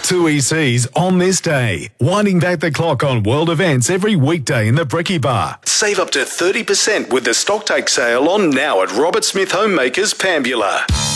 Two ECs on this day. Winding back the clock on world events every weekday in the Brekkie Bar. Save up to 30% with the stocktake sale on now at Robert Smith Homemakers, Pambula.